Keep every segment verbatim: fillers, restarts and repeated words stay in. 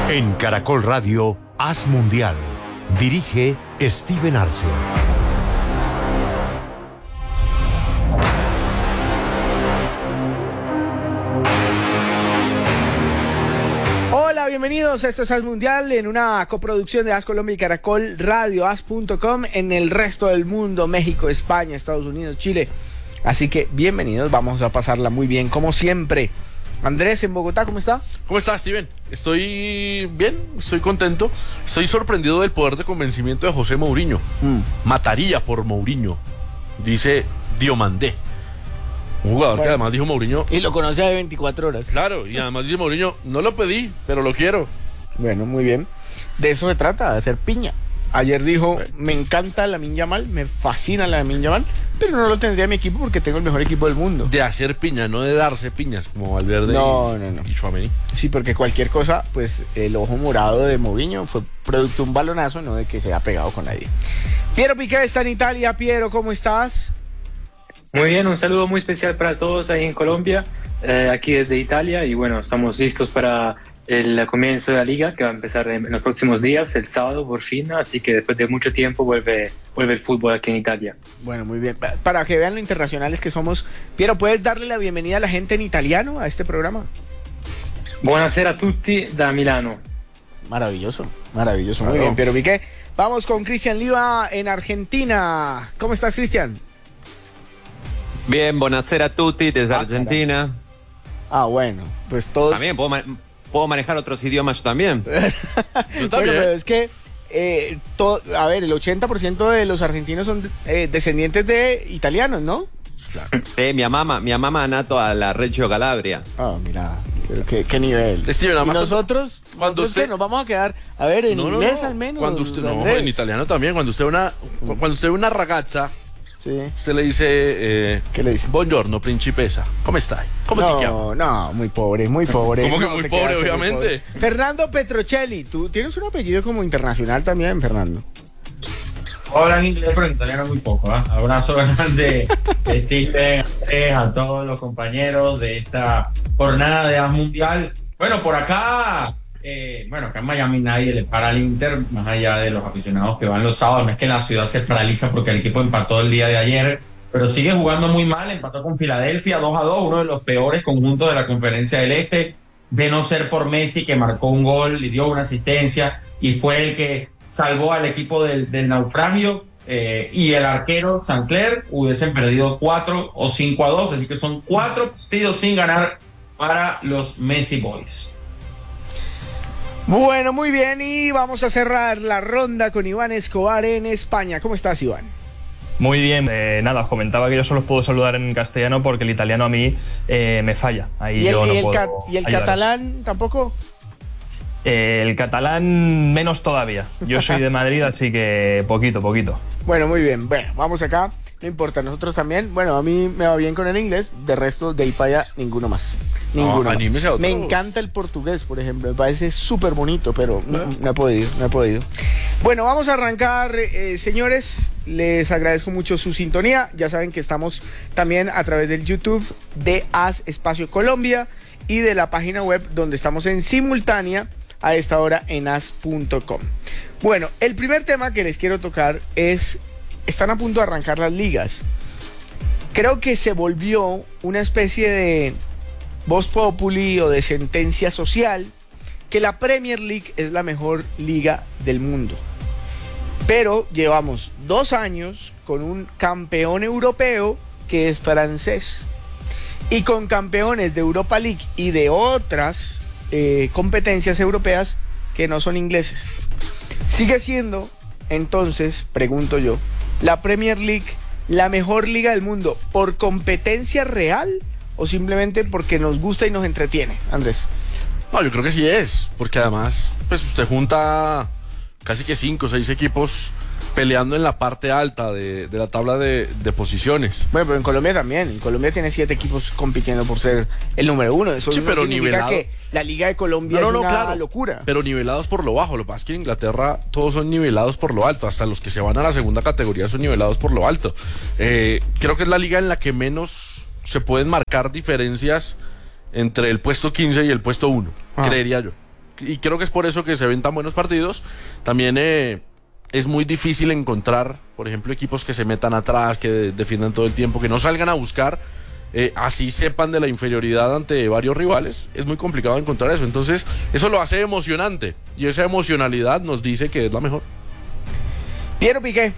En Caracol Radio, Haz Mundial. Dirige Steven Arce. Hola, bienvenidos. Esto es Haz Mundial en una coproducción de Haz Colombia y Caracol Radio, haz punto com en el resto del mundo, México, España, Estados Unidos, Chile. Así que bienvenidos, vamos a pasarla muy bien, como siempre. Andrés, en Bogotá, ¿cómo está? ¿Cómo estás, Steven? Estoy bien, estoy contento. Estoy sorprendido del poder de convencimiento de José Mourinho. Mm. Mataría por Mourinho, dice Diomandé. Un jugador bueno, que además dijo Mourinho. Y lo conoce de veinticuatro horas. Claro, y además dice Mourinho, no lo pedí, pero lo quiero. Bueno, muy bien. De eso se trata, de hacer piña. Ayer dijo, bueno, me encanta Lamine Yamal, me fascina Lamine Yamal, pero no lo tendría en mi equipo porque tengo el mejor equipo del mundo. De hacer piña, no de darse piñas, como Valverde no, y, no, no. y Tchouaméni. Sí, porque cualquier cosa, pues el ojo morado de Mourinho fue producto de un balonazo, no de que se haya pegado con nadie. Piero Piqué está en Italia. Piero, ¿cómo estás? Muy bien, un saludo muy especial para todos ahí en Colombia, eh, aquí desde Italia, y bueno, estamos listos para el comienzo de la liga que va a empezar en los próximos días, el sábado por fin, así que después de mucho tiempo vuelve, vuelve el fútbol aquí en Italia. Bueno, muy bien. Para que vean lo internacionales que somos, Piero, ¿puedes darle la bienvenida a la gente en italiano a este programa? Buonasera a tutti da Milano. Maravilloso, maravilloso. Muy bien, Piero Piqué. Vamos con Cristian Liva en Argentina. ¿Cómo estás, Cristian? Bien, buonasera a tutti desde ah, Argentina. Caray. Ah, bueno, pues todos... También puedo, man- puedo manejar otros idiomas yo también. Yo también. Bueno, pero es que, eh, to- a ver, el ochenta por ciento de los argentinos son eh, descendientes de italianos, ¿no? Claro. Sí, mi mamá, mi mamá nato a la Reggio Calabria. Ah, mira, qué, qué nivel. Steven, y nosotros, cuando usted nos vamos a quedar, a ver, en no, inglés no, no. al menos. Cuando usted, no, Andrés. en italiano también, cuando usted una, mm. cuando usted ve una ragazza, sí. Usted le dice, eh, ¿qué le dice? Buongiorno, principessa. ¿Cómo está? ¿Cómo no, te llamas? No, muy pobre, muy pobre. ¿Cómo que no, muy pobre, obviamente? Muy pobre. Fernando Petrocelli, tú tienes un apellido como internacional también, Fernando. Hola en inglés, pero en italiano muy poco. ¿eh? Abrazo grande de Steven, a todos los compañeros de esta jornada de Haz Mundial. Bueno, por acá, eh, bueno, acá en Miami nadie le para al Inter, más allá de los aficionados que van los sábados. No es que la ciudad se paraliza porque el equipo empató el día de ayer, pero sigue jugando muy mal. Empató con Filadelfia dos a dos, uno de los peores conjuntos de la Conferencia del Este, de no ser por Messi, que marcó un gol y dio una asistencia y fue el que salvó al equipo del, del naufragio, eh, y el arquero Sancler hubiesen perdido cuatro o cinco a dos, así que son cuatro partidos sin ganar para los Messi Boys. Bueno, muy bien, y vamos a cerrar la ronda con Iván Escobar en España. ¿Cómo estás, Iván? Muy bien, eh, nada, os comentaba que yo solo os puedo saludar en castellano porque el italiano a mí eh, me falla. Ahí ¿Y el, yo no y el, puedo ca- ¿y el catalán tampoco? Eh, el catalán menos todavía. Yo soy de Madrid, así que poquito, poquito. Bueno, muy bien. Bueno, vamos acá. No importa, nosotros también. Bueno, a mí me va bien con el inglés. De resto, de ahí para allá, ninguno más. Ninguno. No, anímese a otro. Me encanta el portugués, por ejemplo. Me parece súper bonito, pero no, no he podido, no he podido. Bueno, vamos a arrancar, eh, señores. Les agradezco mucho su sintonía. Ya saben que estamos también a través del YouTube de Haz Espacio Colombia y de la página web donde estamos en simultánea a esta hora en haz punto com. Bueno, el primer tema que les quiero tocar es, están a punto de arrancar las ligas. Creo que se volvió una especie de voz populi o de sentencia social que la Premier League es la mejor liga del mundo. Pero llevamos dos años con un campeón europeo que es francés y con campeones de Europa League y de otras Eh, competencias europeas que no son ingleses. ¿Sigue siendo, entonces, pregunto yo, la Premier League la mejor liga del mundo por competencia real o simplemente porque nos gusta y nos entretiene, Andrés? No, yo creo que sí es, porque además, pues usted junta casi que cinco o seis equipos peleando en la parte alta de, de la tabla de, de posiciones. Bueno, pero en Colombia también. En Colombia tiene siete equipos compitiendo por ser el número uno. Eso sí, no pero significa nivelado. que la Liga de Colombia no, no, es una no, claro, locura. Pero nivelados por lo bajo. Lo que pasa es que en Inglaterra todos son nivelados por lo alto. Hasta los que se van a la segunda categoría son nivelados por lo alto. Eh, creo que es la liga en la que menos se pueden marcar diferencias entre el puesto quince y el puesto uno, ah. creería yo. y creo que es por eso que se ven tan buenos partidos. También eh, es muy difícil encontrar, por ejemplo, equipos que se metan atrás, que de- defiendan todo el tiempo, que no salgan a buscar, eh, así sepan de la inferioridad ante varios rivales. Es muy complicado encontrar eso, entonces eso lo hace emocionante, y esa emocionalidad nos dice que es la mejor. Piero Piqué.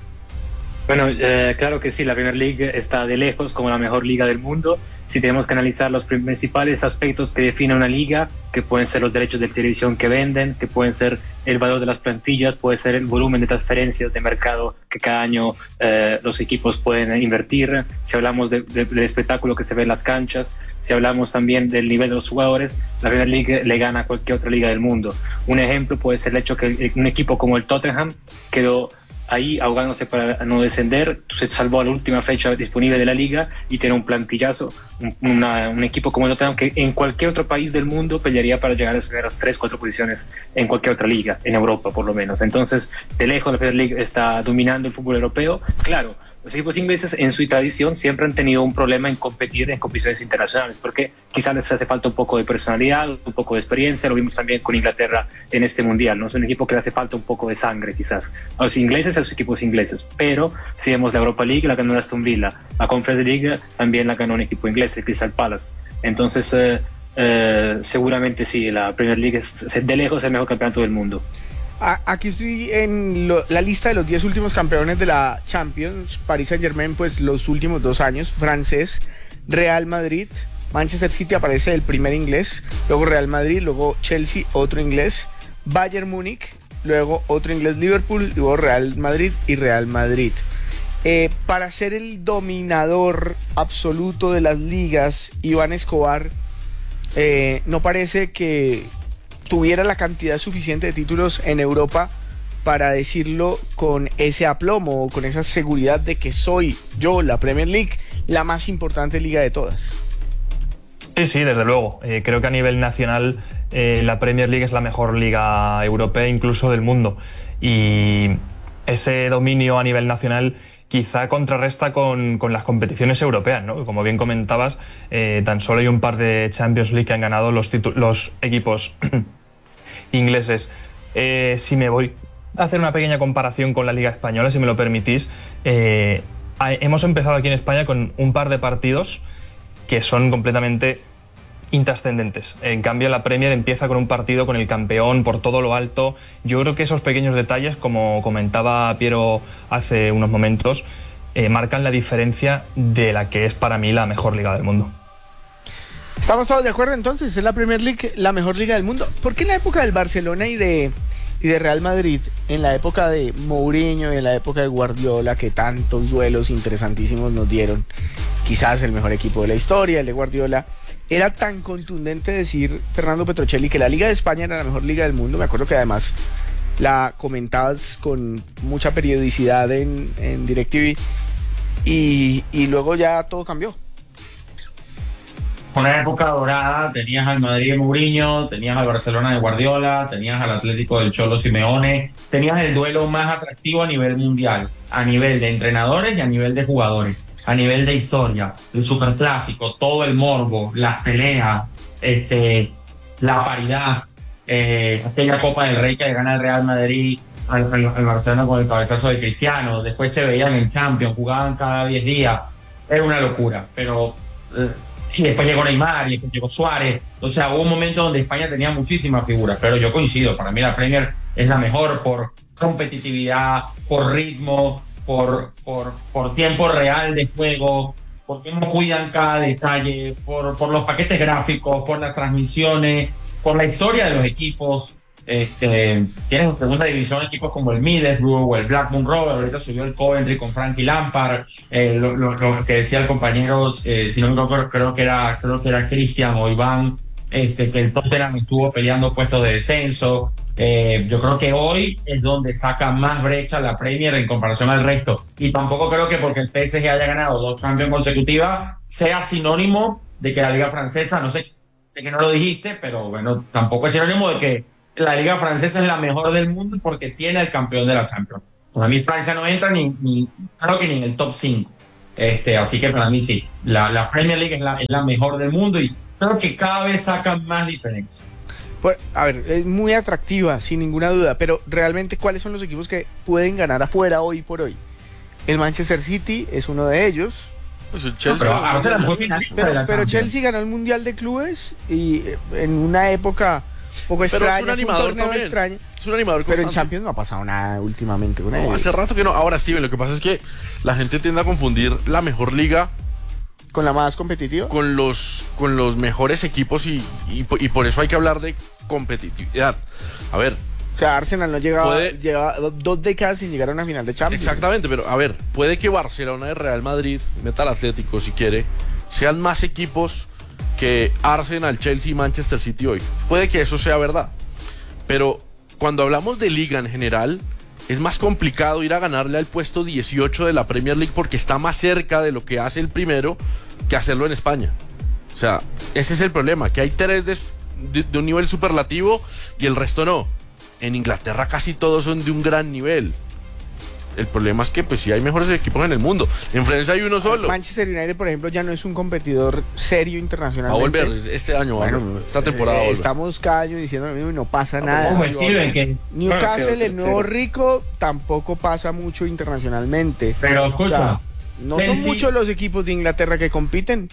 Bueno, eh, claro que sí, la Premier League está de lejos como la mejor liga del mundo. Si tenemos que analizar los principales aspectos que definen una liga, que pueden ser los derechos de televisión que venden, que pueden ser el valor de las plantillas, puede ser el volumen de transferencias de mercado que cada año eh, los equipos pueden invertir, si hablamos de, de, del espectáculo que se ve en las canchas, si hablamos también del nivel de los jugadores, la Premier League le gana a cualquier otra liga del mundo. Un ejemplo puede ser el hecho que un equipo como el Tottenham quedó ahí ahogándose para no descender, se salvó a la última fecha disponible de la liga y tiene un plantillazo, un, una, un equipo como el Tottenham que en cualquier otro país del mundo pelearía para llegar a las primeras tres, cuatro posiciones en cualquier otra liga, en Europa por lo menos. Entonces, de lejos la Premier League está dominando el fútbol europeo. Claro, los equipos ingleses en su tradición siempre han tenido un problema en competir en competiciones internacionales, porque quizás les hace falta un poco de personalidad, un poco de experiencia. Lo vimos también con Inglaterra en este mundial, ¿no? Es un equipo que le hace falta un poco de sangre quizás a los ingleses, a los equipos ingleses. Pero si vemos la Europa League, la ganó la Aston Villa, la Conference League también la ganó un equipo inglés, el Crystal Palace. Entonces eh, eh, seguramente sí, la Premier League es de lejos el mejor campeonato del mundo. Aquí estoy en lo, la lista de los diez últimos campeones de la Champions. Paris Saint-Germain, pues los últimos dos años, francés. Real Madrid, Manchester City aparece el primer inglés, luego Real Madrid, luego Chelsea, otro inglés, Bayern Múnich, luego otro inglés, Liverpool, luego Real Madrid y Real Madrid. Eh, para ser el dominador absoluto de las ligas, Iván Escobar eh, no parece que tuviera la cantidad suficiente de títulos en Europa para decirlo con ese aplomo, con esa seguridad de que soy yo, la Premier League, la más importante liga de todas. Sí, sí, desde luego. Eh, creo que a nivel nacional eh, la Premier League es la mejor liga europea, incluso del mundo. Y ese dominio a nivel nacional quizá contrarresta con, con las competiciones europeas, ¿no? Como bien comentabas, eh, tan solo hay un par de Champions League que han ganado los, los equipos ingleses. Eh, si me voy a hacer una pequeña comparación con la Liga Española, si me lo permitís, eh, hemos empezado aquí en España con un par de partidos que son completamente intrascendentes. En cambio, la Premier empieza con un partido con el campeón por todo lo alto. Yo creo que esos pequeños detalles, como comentaba Piero hace unos momentos, eh, marcan la diferencia de la que es para mí la mejor liga del mundo. ¿Estamos todos de acuerdo entonces? ¿Es la Premier League la mejor liga del mundo? ¿Por qué en la época del Barcelona y de, y de Real Madrid, en la época de Mourinho y en la época de Guardiola, que tantos duelos interesantísimos nos dieron, quizás el mejor equipo de la historia, el de Guardiola, era tan contundente decir, Fernando Petrocelli, que la Liga de España era la mejor liga del mundo? Me acuerdo que además la comentabas con mucha periodicidad en, en DirecTV y, y luego ya todo cambió. Una época dorada, tenías al Madrid de Mourinho, tenías al Barcelona de Guardiola, tenías al Atlético del Cholo Simeone, tenías el duelo más atractivo a nivel mundial, a nivel de entrenadores y a nivel de jugadores, a nivel de historia, el superclásico, todo el morbo, las peleas, este, la paridad, eh, aquella Copa del Rey que gana el Real Madrid al, al, al Barcelona con el cabezazo de Cristiano, después se veían en Champions, jugaban cada diez días, era una locura, pero... Eh, y después llegó Neymar y después llegó Suárez. O sea, hubo un momento donde España tenía muchísimas figuras, pero yo coincido, para mí la Premier es la mejor por competitividad, por ritmo, por, por, por tiempo real de juego, por cómo cuidan cada detalle, por, por los paquetes gráficos, por las transmisiones, por la historia de los equipos. Este, tienen en segunda división equipos como el Middlesbrough o el Blackburn Rovers, ahorita subió el Coventry con Frankie Lampard, eh, lo, lo, lo que decía el compañero, eh, si no me equivoco, creo que era creo que era Cristian o Iván, este, que el Tottenham estuvo peleando puestos de descenso. Eh, yo creo que hoy es donde saca más brecha la Premier en comparación al resto, y tampoco creo que porque el P S G haya ganado dos Champions consecutivas sea sinónimo de que la Liga Francesa, no sé, sé que no lo dijiste, pero bueno, tampoco es sinónimo de que la Liga Francesa es la mejor del mundo porque tiene el campeón de la Champions. Para mí Francia no entra ni, ni creo que ni en el top cinco. Este, así que para mí sí, la, la Premier League es la, es la mejor del mundo y creo que cada vez sacan más diferencia. Pues, a ver, es muy atractiva, sin ninguna duda, pero realmente, ¿cuáles son los equipos que pueden ganar afuera hoy por hoy? El Manchester City es uno de ellos. Pues el Chelsea. Pero Arsenal fue finalista Pero, de la pero Champions. Chelsea ganó el Mundial de Clubes y eh, en una época un poco Pero extraña, es un fue animador torneo también. extraño. Es un animador Pero en constante. Champions no ha pasado nada últimamente con No, ellos. hace rato que no. Ahora, Steven, lo que pasa es que la gente tiende a confundir la mejor liga ¿Con la más competitiva? con los, con los mejores equipos y, y, po- y por eso hay que hablar de competitividad. A ver, O sea, Arsenal no llegaba, Puede- lleva dos décadas sin llegar a una final de Champions. exactamente, pero a ver, puede que Barcelona y Real Madrid, Metal Atlético si quiere, sean más equipos que Arsenal, Chelsea y Manchester City hoy. Puede que eso sea verdad. Pero cuando hablamos de liga en general, es más complicado ir a ganarle al puesto dieciocho de la Premier League porque está más cerca de lo que hace el primero que hacerlo en España. O sea, ese es el problema, que hay tres de, de- de un nivel superlativo y el resto no. En Inglaterra casi todos son de un gran nivel. El problema es que pues sí hay mejores equipos en el mundo. En Francia hay uno solo. Va Manchester United, por ejemplo, ya no es un competidor serio a internacionalmente. volver este año, va a Bueno, volver. Esta temporada eh, va a volver. estamos cada año diciendo lo mismo y no pasa nada. Como sí, Steven, que- Newcastle, Bueno, quedó el nuevo tercero. rico, tampoco pasa mucho internacionalmente. pero O escucha, sea, no son Chelsea- muchos los equipos de Inglaterra que compiten.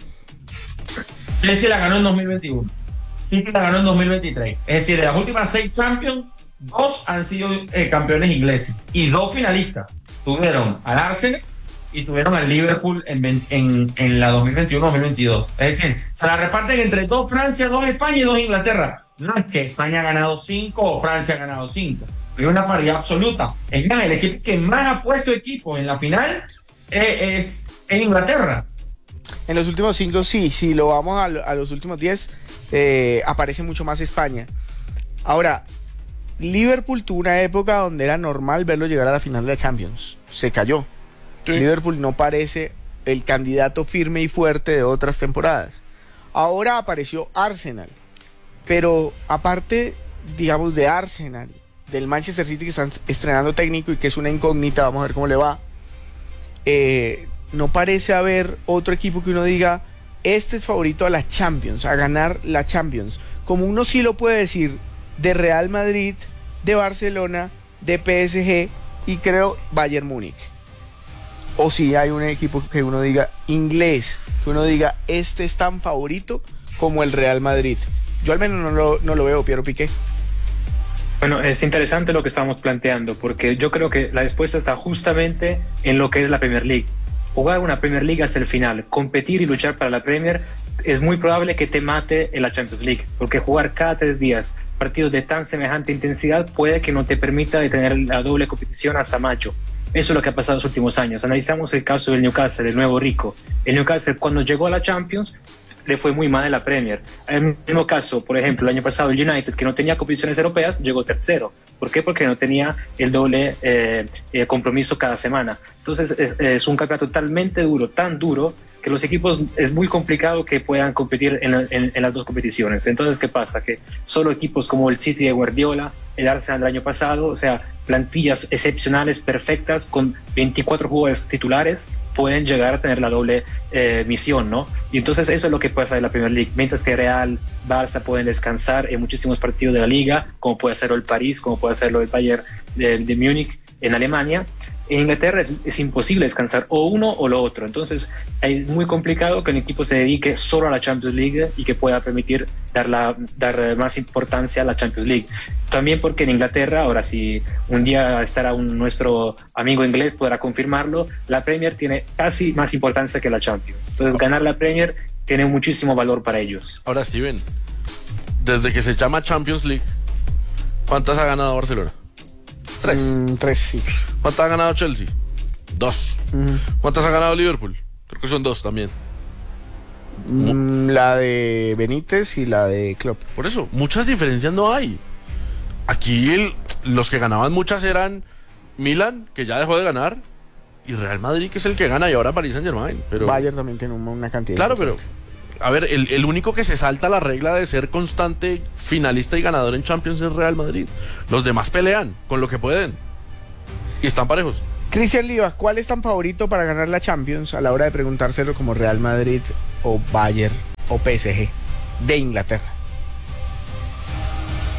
Chelsea la ganó en dos mil veintiuno. City la ganó en dos mil veintitrés. Es decir, de las últimas seis Champions, dos han sido eh, campeones ingleses y dos finalistas. Tuvieron al Arsenal y tuvieron al Liverpool en, vein- en, en la dos mil veintiuno dos mil veintidós. Es decir, se la reparten entre dos Francia, dos España y dos Inglaterra. No es que España ha ganado cinco o Francia ha ganado cinco. Hay una paridad absoluta. Es más, el equipo que más ha puesto equipos en la final eh, es, es Inglaterra. En los últimos cinco, sí, si lo vamos a, lo- a los últimos diez, eh, aparece mucho más España. Ahora, Liverpool tuvo una época donde era normal verlo llegar a la final de la Champions. Se cayó. Sí. Liverpool no parece el candidato firme y fuerte de otras temporadas. Ahora apareció Arsenal. Pero aparte, digamos, de Arsenal, del Manchester City que están estrenando técnico y que es una incógnita, vamos a ver cómo le va. Eh, no parece haber otro equipo que uno diga, este es favorito a la Champions, a ganar la Champions. Como uno sí lo puede decir de Real Madrid, de Barcelona, de P S G y creo Bayern Múnich. O si hay un equipo que uno diga inglés, que uno diga, este es tan favorito como el Real Madrid. Yo al menos no lo, no lo veo, Piero Piqué. Bueno, es interesante lo que estamos planteando, porque yo creo que la respuesta está justamente en lo que es la Premier League. Jugar una Premier League hasta el final, competir y luchar para la Premier, es muy probable que te mate en la Champions League, porque jugar cada tres días partidos de tan semejante intensidad puede que no te permita de tener la doble competición hasta mayo. Eso es lo que ha pasado en los últimos años. Analizamos el caso del Newcastle, el nuevo rico. El Newcastle, cuando llegó a la Champions, le fue muy mal en la Premier. En el mismo caso, por ejemplo, el año pasado el United, que no tenía competiciones europeas, llegó tercero. ¿Por qué? Porque no tenía el doble eh, eh, compromiso cada semana. Entonces es, es un campeonato totalmente duro, tan duro, que los equipos es muy complicado que puedan competir en, en, en las dos competiciones. Entonces, ¿qué pasa? Que solo equipos como el City de Guardiola, el Arsenal del año pasado, o sea, plantillas excepcionales, perfectas, con veinticuatro jugadores titulares, pueden llegar a tener la doble eh, misión, ¿no? Y entonces eso es lo que pasa en la Premier League. Mientras que Real, Barça pueden descansar en muchísimos partidos de la Liga, como puede hacerlo el París, como puede hacerlo el Bayern de, de Múnich en Alemania. En Inglaterra es, es imposible descansar o uno o lo otro. Entonces es muy complicado que un equipo se dedique solo a la Champions League y que pueda permitir dar, la, dar más importancia a la Champions League. También porque en Inglaterra, ahora si un día estará un, nuestro amigo inglés podrá confirmarlo, la Premier tiene casi más importancia que la Champions. Entonces ganar la Premier tiene muchísimo valor para ellos. Ahora, Steven, desde que se llama Champions League, ¿cuántas ha ganado Barcelona? Tres. Mm, tres, sí. ¿Cuántas ha ganado Chelsea? Dos. Mm. ¿Cuántas ha ganado Liverpool? Creo que son dos también. Mm, la de Benítez y la de Klopp. Por eso, muchas diferencias no hay. Aquí el- los que ganaban muchas eran Milan, que ya dejó de ganar, y Real Madrid, que es el que gana, y ahora Paris Saint-Germain. Pero, Bayern también tiene un- una cantidad. claro, pero, importante. a ver, el, el único que se salta la regla de ser constante finalista y ganador en Champions es Real Madrid. Los demás pelean con lo que pueden. Y están parejos. Cristian Livas, ¿cuál es tan favorito para ganar la Champions a la hora de preguntárselo como Real Madrid o Bayern o P S G de Inglaterra?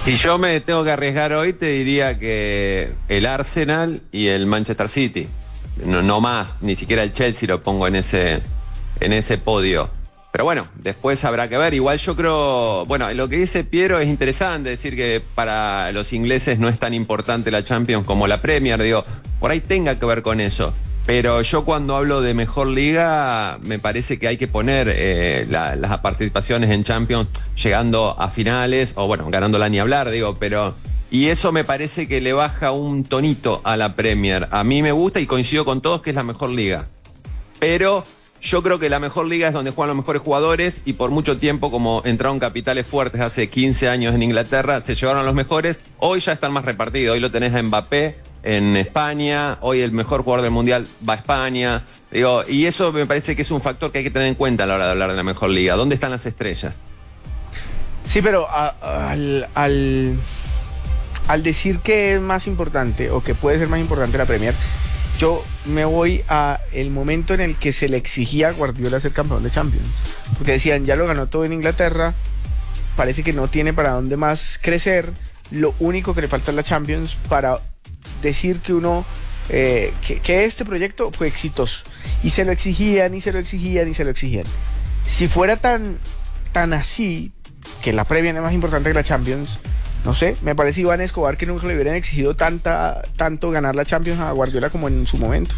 Si yo me tengo que arriesgar hoy, te diría que el Arsenal y el Manchester City. No, no más, ni siquiera el Chelsea lo pongo en ese, en ese podio. Pero bueno, después habrá que ver. Igual yo creo, bueno, lo que dice Piero es interesante, decir que para los ingleses no es tan importante la Champions como la Premier. Digo, por ahí tenga que ver con eso. Pero yo cuando hablo de mejor liga, me parece que hay que poner eh, la, las participaciones en Champions llegando a finales, o bueno, ganándola ni hablar, digo, pero... Y eso me parece que le baja un tonito a la Premier. A mí me gusta y coincido con todos que es la mejor liga. Pero yo creo que la mejor liga es donde juegan los mejores jugadores y por mucho tiempo, como entraron capitales fuertes hace quince años en Inglaterra, se llevaron a los mejores. Hoy ya están más repartidos. Hoy lo tenés a Mbappé en España, hoy el mejor jugador del Mundial va a España. Digo, y eso me parece que es un factor que hay que tener en cuenta a la hora de hablar de la mejor liga. ¿Dónde están las estrellas? Sí, pero a, al, al, al decir que es más importante o que puede ser más importante la Premier, yo me voy a el momento en el que se le exigía a Guardiola ser campeón de Champions. Porque decían, ya lo ganó todo en Inglaterra, parece que no tiene para dónde más crecer, lo único que le falta es la Champions para decir que uno, eh, que, que este proyecto fue exitoso. Y se lo exigían, y se lo exigían, y se lo exigían. Si fuera tan, tan así, que la Premier es más importante que la Champions, no sé, me parece Iván Escobar que nunca le hubieran exigido tanta, tanto ganar la Champions a Guardiola como en su momento.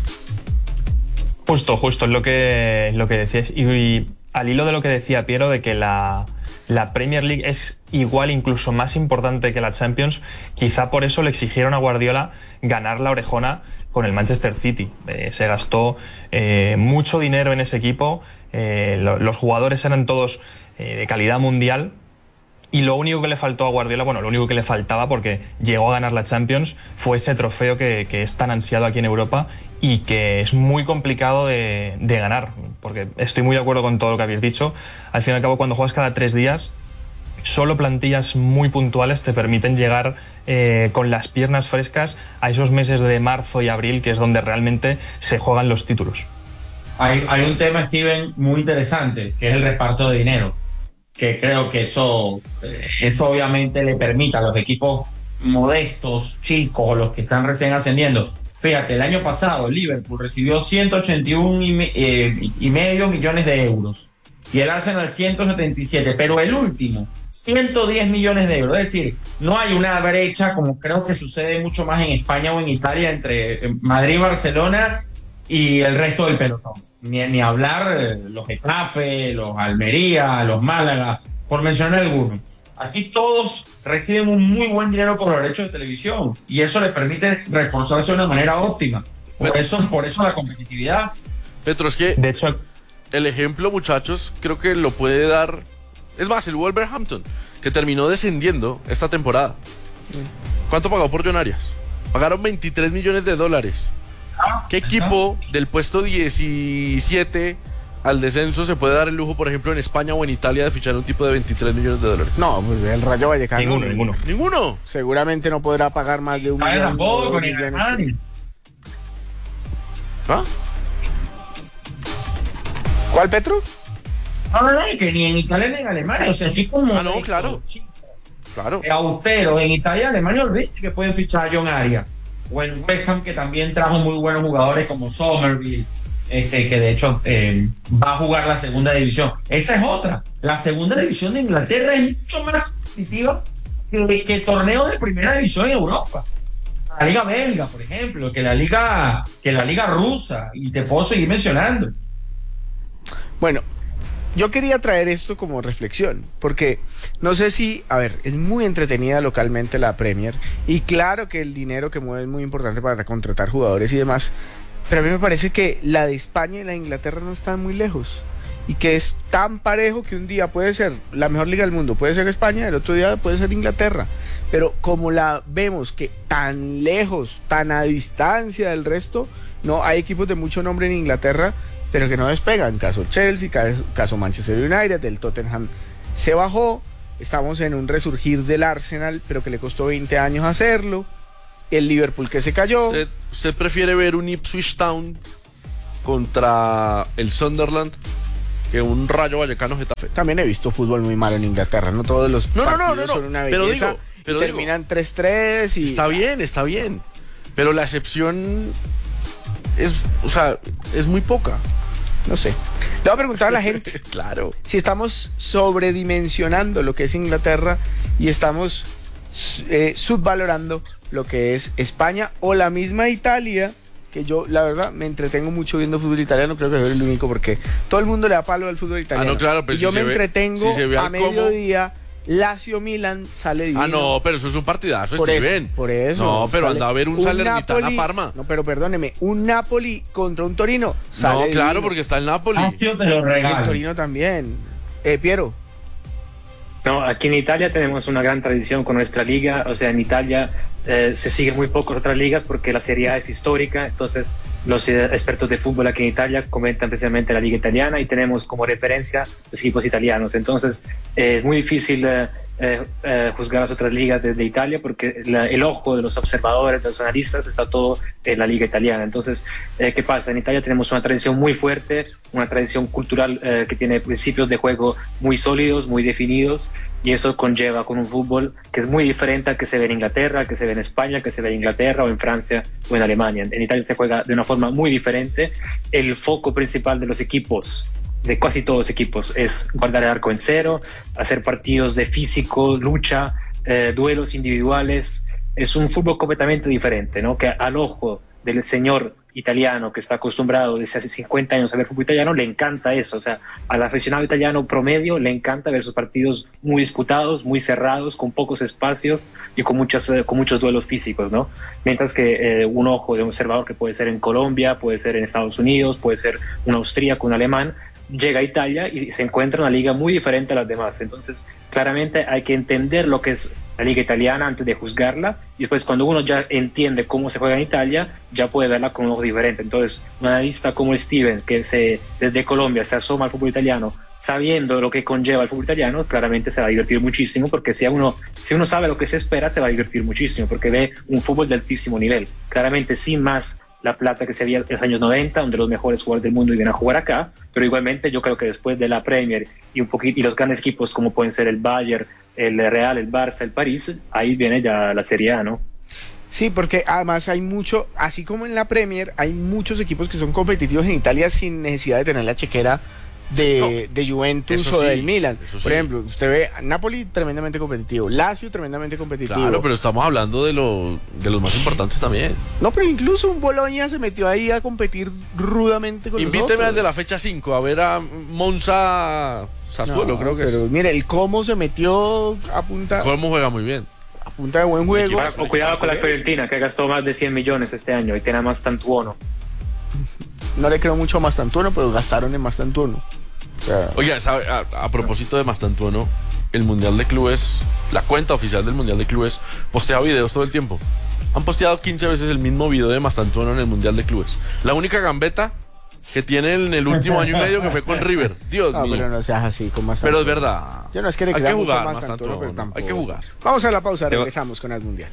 Justo, justo, es lo que, lo que decías. Y, y al hilo de lo que decía Piero, de que la, la Premier League es igual, incluso más importante que la Champions, quizá por eso le exigieron a Guardiola ganar la orejona con el Manchester City. Eh, se gastó eh, mucho dinero en ese equipo, eh, lo, los jugadores eran todos eh, de calidad mundial. Y lo único que le faltó a Guardiola, bueno, lo único que le faltaba, porque llegó a ganar la Champions, fue ese trofeo que, que es tan ansiado aquí en Europa y que es muy complicado de, de ganar, porque estoy muy de acuerdo con todo lo que habéis dicho. Al fin y al cabo, cuando juegas cada tres días, solo plantillas muy puntuales te permiten llegar eh, con las piernas frescas a esos meses de marzo y abril, que es donde realmente se juegan los títulos. Hay, hay un tema, Steven, muy interesante, que es el reparto de dinero, que creo que eso, eso obviamente le permite a los equipos modestos, chicos, o los que están recién ascendiendo. Fíjate, el año pasado Liverpool recibió ciento ochenta y uno y, me, eh, y medio millones de euros y el Arsenal ciento setenta y siete, pero el último ciento diez millones de euros. Es decir, no hay una brecha como creo que sucede mucho más en España o en Italia entre Madrid y Barcelona y el resto del pelotón. Ni, ni hablar eh, los Getafe, los Almería, los Málaga, por mencionar algunos. Aquí todos reciben un muy buen dinero por los derechos de televisión y eso les permite reforzarse de una manera óptima. Por eso, por eso la competitividad. Petro, es que De hecho, el ejemplo, muchachos, creo que lo puede dar. Es más, el Wolverhampton, que terminó descendiendo esta temporada. ¿Cuánto pagó por John Arias? Pagaron veintitrés millones de dólares. ¿Qué equipo del puesto diecisiete al descenso se puede dar el lujo, por ejemplo, en España o en Italia, de fichar un tipo de veintitrés millones de dólares? No, pues el Rayo Vallecano. ninguno, ninguno. ¿Ninguno? Seguramente no podrá pagar más de un Ay, millón. tampoco, dos ni millones. Alemania. ¿Ah? ¿Cuál, Petro? No, no, no, que ni en Italia ni en Alemania. O sea, equipos Ah, no, modestos, claro. Claro. austeros. En Italia y Alemania, olvídate que pueden fichar a John Arias. O en West Ham, que también trajo muy buenos jugadores como Somerville, este, que de hecho eh, va a jugar la segunda división. Esa es otra. La segunda división de Inglaterra es mucho más competitiva que, que torneos de primera división en Europa. La liga belga, por ejemplo, que la liga, que la liga rusa, y te puedo seguir mencionando. Bueno, yo quería traer esto como reflexión, porque no sé si, a ver, es muy entretenida localmente la Premier, y claro que el dinero que mueve es muy importante para contratar jugadores y demás, pero a mí me parece que la de España y la de Inglaterra no están muy lejos, y que es tan parejo que un día puede ser la mejor liga del mundo, puede ser España, el otro día puede ser Inglaterra, pero como la vemos que tan lejos, tan a distancia del resto, no, hay equipos de mucho nombre en Inglaterra, pero que no despegan, caso Chelsea, caso, caso Manchester United, el Tottenham se bajó, estamos en un resurgir del Arsenal, pero que le costó veinte años hacerlo, el Liverpool que se cayó. ¿Usted, usted prefiere ver un Ipswich Town contra el Sunderland que un Rayo Vallecano Getafe? También he visto fútbol muy malo en Inglaterra, no todos los No, no, no, partidos no, no, son una pero belleza, digo, Pero y digo, terminan tres tres y... Está bien, está bien. Pero la excepción es, o sea, es muy poca. No sé. Le voy a preguntar a la gente Claro. si estamos sobredimensionando lo que es Inglaterra y estamos eh, subvalorando lo que es España o la misma Italia, que yo, la verdad, me entretengo mucho viendo fútbol italiano, creo que soy el único, porque todo el mundo le da palo al fútbol italiano. Ah, no, claro, pero y si yo se me ve- entretengo si se ve a al cómo- mediodía, Lazio Milan sale divino. Ah, no, pero eso es un partidazo, Por Steven. eso, por eso. No, pero Sale anda a ver un, un Salernitana Napoli- Parma. No, pero perdóneme, un Napoli contra un Torino. Sale No, claro, divino. porque está el Napoli. Lazio te lo El regalo. Torino también. Eh, Piero. No, aquí en Italia tenemos una gran tradición con nuestra liga, o sea, en Italia eh, se siguen muy pocas otras ligas porque la Serie A es histórica, entonces los eh, expertos de fútbol aquí en Italia comentan precisamente la liga italiana y tenemos como referencia los equipos italianos, entonces eh, es muy difícil eh, eh, eh, juzgar las otras ligas de, de Italia porque la- el ojo de los observadores, de los analistas está todo en la liga italiana, entonces eh, ¿qué pasa? En Italia tenemos una tradición muy fuerte, una tradición cultural eh, que tiene principios de juego muy sólidos, muy definidos y eso conlleva con un fútbol que es muy diferente al que se ve en Inglaterra, al que se ve en España, al que se ve en Inglaterra o en Francia o en Alemania. En Italia se juega de una forma muy diferente. El foco principal de los equipos, de casi todos los equipos, es guardar el arco en cero, hacer partidos de físico, lucha, eh, duelos individuales. Es un fútbol completamente diferente, ¿no? Que al ojo del señor italiano que está acostumbrado desde hace cincuenta años a ver fútbol italiano, le encanta eso. O sea, al aficionado italiano promedio le encanta ver sus partidos muy disputados, muy cerrados, con pocos espacios y con, muchas, eh, con muchos duelos físicos, ¿no? Mientras que eh, un ojo de un observador que puede ser en Colombia, puede ser en Estados Unidos, puede ser un austríaco, un alemán, llega a Italia y se encuentra una liga muy diferente a las demás. Entonces, claramente hay que entender lo que es la liga italiana antes de juzgarla y después cuando uno ya entiende cómo se juega en Italia, ya puede verla con un ojo diferente. Entonces, un analista como Steven, que se, desde Colombia se asoma al fútbol italiano, sabiendo lo que conlleva el fútbol italiano, claramente se va a divertir muchísimo, porque si uno, si uno sabe lo que se espera, se va a divertir muchísimo, porque ve un fútbol de altísimo nivel. Claramente, sin más la plata que se veía en los años noventa, donde los mejores jugadores del mundo iban a jugar acá, pero igualmente yo creo que después de la Premier y un poquito y los grandes equipos como pueden ser el Bayern, el Real, el Barça, el París, ahí viene ya la Serie A, ¿no? Sí, porque además hay mucho, así como en la Premier, hay muchos equipos que son competitivos en Italia sin necesidad de tener la chequera de, No, de Juventus eso o sí, del Milan. eso Por sí. ejemplo, usted ve a Napoli tremendamente competitivo, Lazio tremendamente competitivo. Claro, pero estamos hablando de, lo, de los más importantes también. No, pero incluso un Bologna se metió ahí a competir rudamente con Invíteme nosotros. al de la fecha cinco a ver a Monza Sassuolo, No, creo que pero es. mire, el cómo se metió a punta, Colmo juega muy bien. a punta de buen juego. Ahora, o cuidado con la Fiorentina, que gastó más de cien millones este año y tiene más Tantuono. No le creo mucho a Mastantuono, pero gastaron en Mastantuono. O sea, Oiga, ¿sabe? A, a propósito de Mastantuono, el Mundial de Clubes, la cuenta oficial del Mundial de Clubes, postea videos todo el tiempo. Han posteado quince veces el mismo video de Mastantuono en el Mundial de Clubes. La única gambeta que tiene en el último año y medio que fue con River. Dios no, mío. pero no seas así con Pero Mastantuono. es verdad. Yo no es que le Hay crea que mucho jugar, más Mastantuono, Santoro, pero tampoco. hay que jugar. Vamos a la pausa, Te va- regresamos con el Mundial.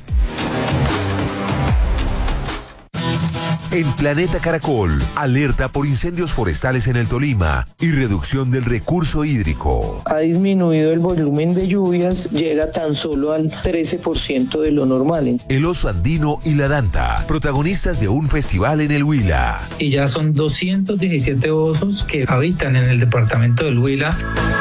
En Planeta Caracol, alerta por incendios forestales en el Tolima y reducción del recurso hídrico. Ha disminuido el volumen de lluvias, llega tan solo al trece por ciento de lo normal. El oso andino y la danta, protagonistas de un festival en el Huila. Y ya son doscientos diecisiete osos que habitan en el departamento del Huila.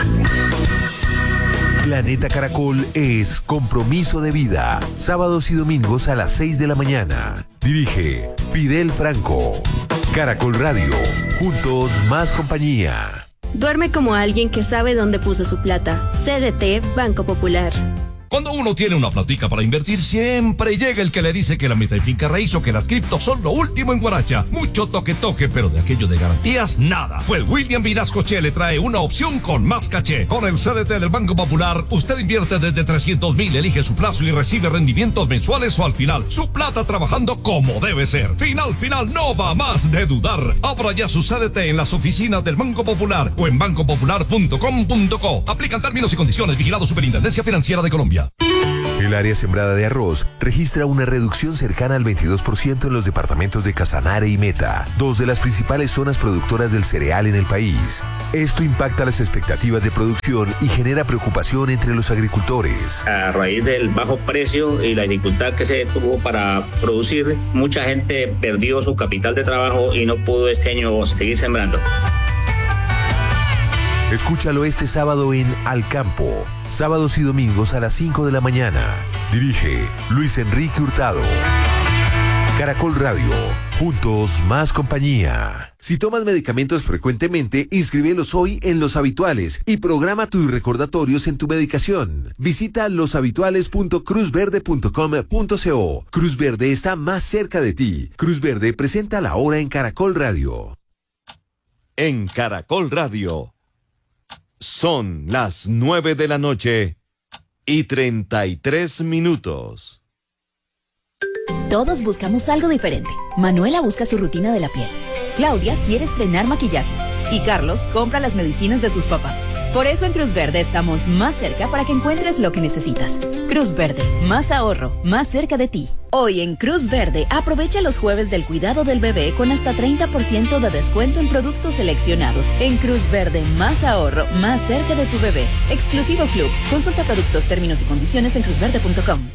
Planeta Caracol es compromiso de vida. Sábados y domingos a las seis de la mañana. Dirige Fidel Franco. Caracol Radio. Juntos más compañía. Duerme como alguien que sabe dónde puso su plata. C D T Banco Popular. Cuando uno tiene una platica para invertir, siempre llega el que le dice que la mitad de finca raíz o que las criptos son lo último en Guaracha. Mucho toque toque, pero de aquello de garantías, nada. Pues William Vinascoche le trae una opción con más caché. Con el C D T del Banco Popular, usted invierte desde trescientos mil, elige su plazo y recibe rendimientos mensuales o al final. Su plata trabajando como debe ser. Final, final, no va más de dudar. Abra ya su C D T en las oficinas del Banco Popular o en banco popular punto com punto co. Aplican términos y condiciones. Vigilado Superintendencia Financiera de Colombia. El área sembrada de arroz registra una reducción cercana al veintidós por ciento en los departamentos de Casanare y Meta, dos de las principales zonas productoras del cereal en el país. Esto impacta las expectativas de producción y genera preocupación entre los agricultores. A raíz del bajo precio y la dificultad que se tuvo para producir, mucha gente perdió su capital de trabajo y no pudo este año seguir sembrando. Escúchalo este sábado en Al Campo, sábados y domingos a las cinco de la mañana. Dirige Luis Enrique Hurtado. Caracol Radio, juntos más compañía. Si tomas medicamentos frecuentemente, inscríbelos hoy en Los Habituales y programa tus recordatorios en tu medicación. Visita loshabituales punto cruz verde punto com punto co. Cruz Verde está más cerca de ti. Cruz Verde presenta la hora en Caracol Radio. En Caracol Radio. Son las nueve de la noche y treinta y tres minutos. Todos buscamos algo diferente. Manuela busca su rutina de la piel. Claudia quiere estrenar maquillaje. Y Carlos compra las medicinas de sus papás. Por eso en Cruz Verde estamos más cerca para que encuentres lo que necesitas. Cruz Verde, más ahorro, más cerca de ti. Hoy en Cruz Verde, aprovecha los jueves del cuidado del bebé con hasta treinta por ciento de descuento en productos seleccionados. En Cruz Verde, más ahorro, más cerca de tu bebé. Exclusivo Club. Consulta productos, términos y condiciones en cruz verde punto com.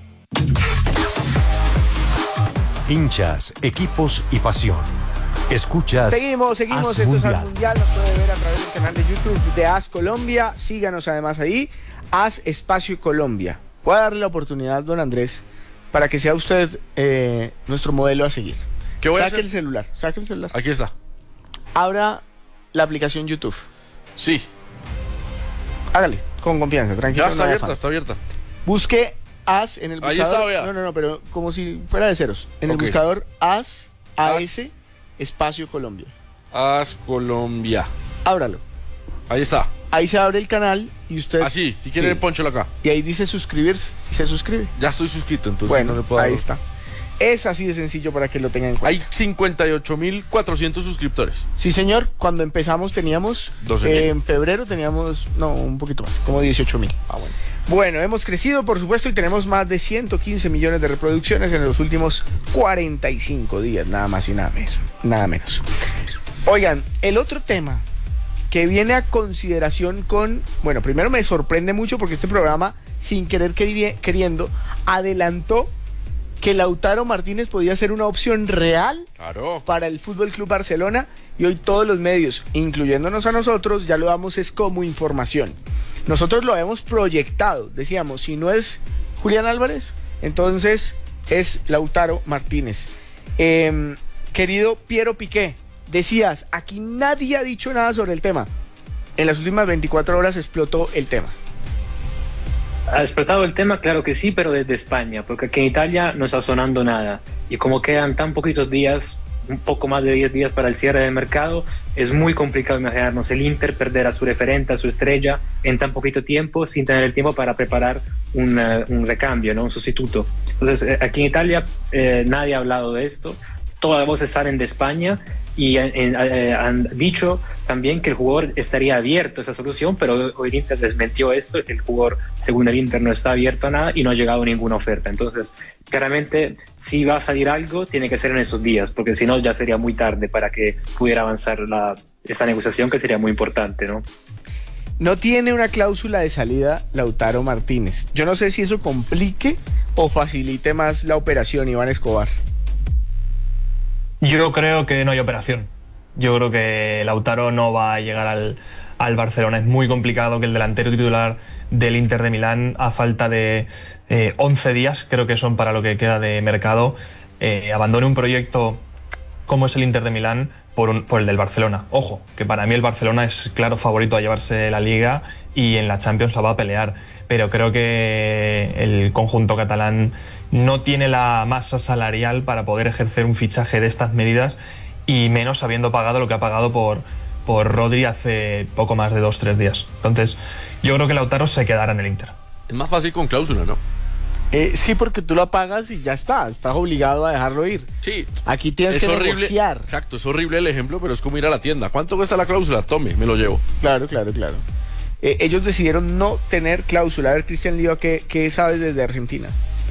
Hinchas, equipos y pasión. Escuchas. Seguimos, seguimos. As Esto Mundial. es As Mundial. Nos puede ver a través del canal de YouTube de As Colombia. Síganos además ahí. As Espacio Colombia. Voy a darle la oportunidad, don Andrés, para que sea usted eh, nuestro modelo a seguir. ¿Qué voy a saque hacer? el celular. Saque el celular. Aquí está. Abra la aplicación YouTube. Sí. Hágale, con confianza, tranquilo. Ya está no abierta, afán. está abierta. Busque As en el buscador. Ahí está, vea. No, no, no, pero como si fuera de ceros. En Ok. el buscador As, A As. S, Espacio Colombia. As Colombia. Ábralo. Ahí está. Ahí se abre el canal y usted... Así, si quiere, Sí. ponchelo acá. Y ahí dice suscribirse y se suscribe. Ya estoy suscrito, entonces Bueno, no le puedo dar- ahí está. Es así de sencillo para que lo tengan en cuenta. Hay cincuenta y ocho mil cuatrocientos suscriptores. Sí, señor. Cuando empezamos teníamos... doce mil. eh, en febrero teníamos... No, un poquito más. Como dieciocho mil. Ah, bueno. Bueno, hemos crecido, por supuesto, y tenemos más de ciento quince millones de reproducciones en los últimos cuarenta y cinco días. Nada más y nada menos. Nada menos. Oigan, el otro tema que viene a consideración con... Bueno, primero me sorprende mucho porque este programa, sin querer queri- queriendo, adelantó que Lautaro Martínez podía ser una opción real Claro. para el Fútbol Club Barcelona, y hoy todos los medios, incluyéndonos a nosotros, ya lo damos es como información. Nosotros lo habíamos proyectado, decíamos, si no es Julián Álvarez, entonces es Lautaro Martínez. Eh, querido Piero Piqué, decías, aquí nadie ha dicho nada sobre el tema. En las últimas veinticuatro horas explotó el tema. ¿Ha explotado el tema? Claro que sí, pero desde España, porque aquí en Italia no está sonando nada. Y como quedan tan poquitos días, un poco más de diez días para el cierre del mercado, es muy complicado imaginarnos el Inter perder a su referente, a su estrella, en tan poquito tiempo, sin tener el tiempo para preparar un, uh, un recambio, ¿no? Un sustituto. Entonces, eh, aquí en Italia eh, nadie ha hablado de esto. Todas las voces salen de España y eh, eh, han dicho también que el jugador estaría abierto a esa solución, pero hoy el Inter desmentió esto. El jugador, según el Inter, no está abierto a nada y no ha llegado ninguna oferta. Entonces, claramente, si va a salir algo, tiene que ser en esos días, porque si no ya sería muy tarde para que pudiera avanzar la, esta negociación, que sería muy importante, ¿no? No tiene una cláusula de salida Lautaro Martínez. Yo no sé si eso complique o facilite más la operación, Iván Escobar. Yo creo que no hay operación. Yo creo que Lautaro no va a llegar al, al Barcelona. Es muy complicado que el delantero titular del Inter de Milán, a falta de eh, once días, creo que son para lo que queda de mercado, eh, abandone un proyecto como es el Inter de Milán por, un, por el del Barcelona. Ojo, que para mí el Barcelona es claro favorito a llevarse la Liga y en la Champions la va a pelear. Pero creo que el conjunto catalán no tiene la masa salarial para poder ejercer un fichaje de estas medidas, y menos habiendo pagado lo que ha pagado por, por Rodri hace poco más de dos, tres días. Entonces, yo creo que Lautaro se quedará en el Inter. Es más fácil con cláusula, ¿no? Eh, sí, porque tú lo pagas y ya está. Estás obligado a dejarlo ir. Sí. Aquí tienes Es que horrible. negociar. Exacto, es horrible el ejemplo, pero es como ir a la tienda. ¿Cuánto cuesta la cláusula? Tome, me lo llevo. Claro, claro, claro. eh, ellos decidieron no tener cláusula. A ver, Cristian Liva, ¿qué, qué sabes desde Argentina?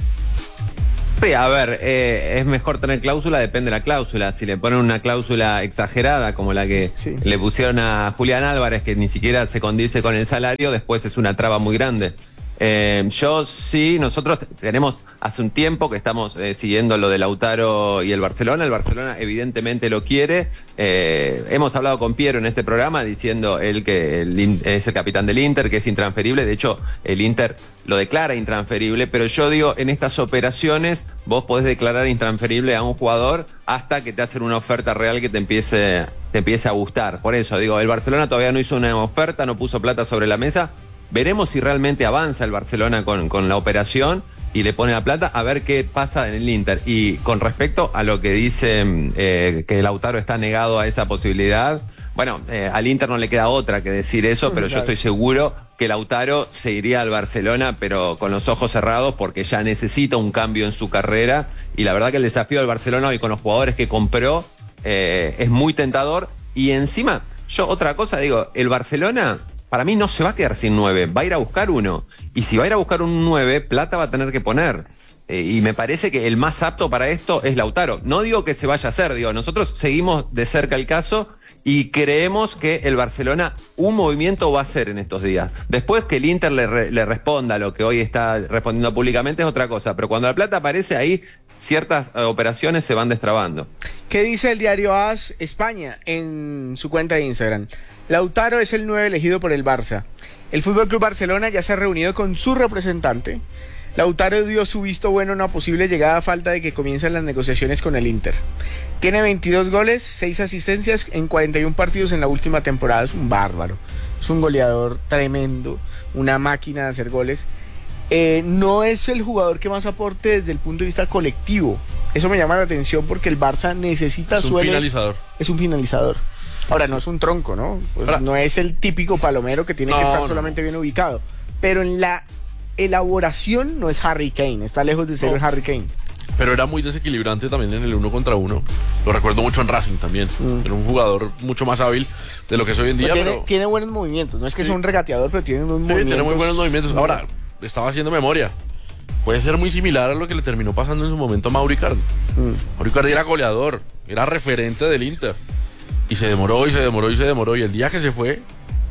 Sí, a ver, eh, es mejor tener cláusula, depende de la cláusula. Si le ponen una cláusula exagerada, como la que sí. le pusieron a Julián Álvarez, que ni siquiera se condice con el salario, después es una traba muy grande. Eh, yo sí, nosotros tenemos hace un tiempo que estamos eh, siguiendo lo de Lautaro y el Barcelona. El Barcelona evidentemente lo quiere. Eh, hemos hablado con Piero en este programa diciendo él que el, es el capitán del Inter, que es intransferible. De hecho, el Inter lo declara intransferible, pero yo digo, en estas operaciones vos podés declarar intransferible a un jugador hasta que te hacen una oferta real que te empiece, te empiece a gustar. Por eso digo, el Barcelona todavía no hizo una oferta, no puso plata sobre la mesa. Veremos si realmente avanza el Barcelona con, con la operación y le pone la plata, a ver qué pasa en el Inter. Y con respecto a lo que dice eh, que Lautaro está negado a esa posibilidad, bueno, eh, al Inter no le queda otra que decir eso, pero yo estoy seguro que Lautaro se iría al Barcelona, pero con los ojos cerrados, porque ya necesita un cambio en su carrera. Y la verdad que el desafío del Barcelona hoy con los jugadores que compró eh, es muy tentador. Y encima, yo otra cosa digo, el Barcelona para mí no se va a quedar sin nueve, va a ir a buscar uno. Y si va a ir a buscar un nueve, plata va a tener que poner. Eh, y me parece que el más apto para esto es Lautaro. No digo que se vaya a hacer, digo, nosotros seguimos de cerca el caso y creemos que el Barcelona un movimiento va a hacer en estos días. Después que el Inter le, re, le responda lo que hoy está respondiendo públicamente es otra cosa, pero cuando la plata aparece ahí, ciertas eh, operaciones se van destrabando. ¿Qué dice el diario A S España en su cuenta de Instagram? Lautaro es el nueve elegido por el Barça. El F C Barcelona ya se ha reunido con su representante. Lautaro dio su visto bueno a una posible llegada a falta de que comiencen las negociaciones con el Inter. Tiene veintidós goles, seis asistencias en cuarenta y uno partidos en la última temporada. Es un bárbaro. Es un goleador tremendo, una máquina de hacer goles. Eh, no es el jugador que más aporte desde el punto de vista colectivo. Eso me llama la atención porque el Barça necesita... Es un suele, finalizador. Es un finalizador. Ahora, no es un tronco, ¿no? Pues Ahora, no es el típico palomero que tiene no, que estar solamente no. bien ubicado. Pero en la elaboración no es Harry Kane, está lejos de ser no. el Harry Kane. Pero era muy desequilibrante también en el uno contra uno. Lo recuerdo mucho en Racing también. Mm. Era un jugador mucho más hábil de lo que es hoy en día. Pero tiene, pero... tiene buenos movimientos. No es que sí. sea un regateador, pero tiene unos sí, movimientos. Tiene muy buenos movimientos. Ahora, estaba haciendo memoria. Puede ser muy similar a lo que le terminó pasando en su momento a Mauro Icardi. Mm. Mauro Icardi era goleador, era referente del Inter. Y se demoró, y se demoró, y se demoró. Y el día que se fue,